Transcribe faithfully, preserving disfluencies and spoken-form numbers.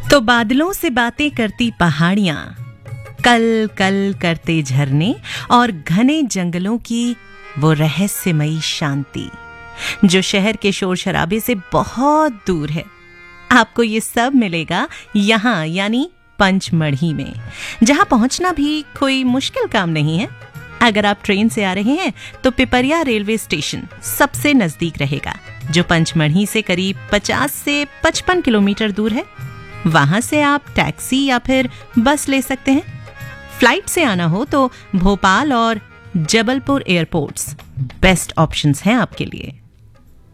तो बादलों से बातें करती पहाड़ियां, कल कल करते झरने और घने जंगलों की वो रहस्यमयी शांति जो शहर के शोर शराबे से बहुत दूर है, आपको ये सब मिलेगा यहाँ यानी पंचमढ़ी में, जहां पहुंचना भी कोई मुश्किल काम नहीं है। अगर आप ट्रेन से आ रहे हैं तो पिपरिया रेलवे स्टेशन सबसे नजदीक रहेगा, जो पंचमढ़ी से करीब पचास से पचपन किलोमीटर दूर है। वहां से आप टैक्सी या फिर बस ले सकते हैं। फ्लाइट से आना हो तो भोपाल और जबलपुर एयरपोर्ट्स बेस्ट ऑप्शंस हैं आपके लिए।